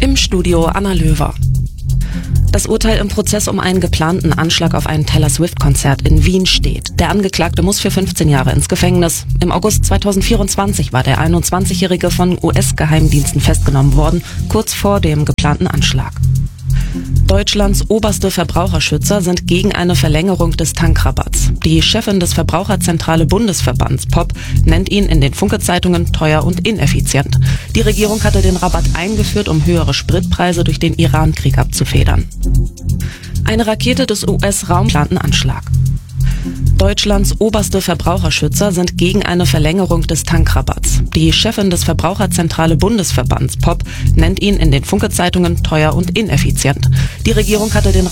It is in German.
Im Studio Anna Löwer. Das Urteil im Prozess um einen geplanten Anschlag auf ein Taylor Swift-Konzert in Wien steht. Der Angeklagte muss für 15 Jahre ins Gefängnis. Im August 2024 war der 21-Jährige von US-Geheimdiensten festgenommen worden, kurz vor dem geplanten Anschlag. Deutschlands oberste Verbraucherschützer sind gegen eine Verlängerung des Tankrabatts. Die Chefin des Verbraucherzentrale Bundesverbands POP nennt ihn in den Funke-Zeitungen teuer und ineffizient. Die Regierung hatte den Rabatt eingeführt, um höhere Spritpreise durch den Iran-Krieg abzufedern. Eine Rakete des US-Raums planten Anschlag. Deutschlands oberste Verbraucherschützer sind gegen eine Verlängerung des Tankrabatts. Die Chefin des Verbraucherzentrale Bundesverbands POP nennt ihn in den Funke-Zeitungen teuer und ineffizient. Die Regierung hatte den